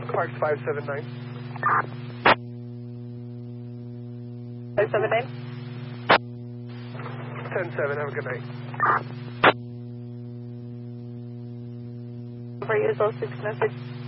Clark's 579. 579? 10-7, have a good night. For you, 06 message.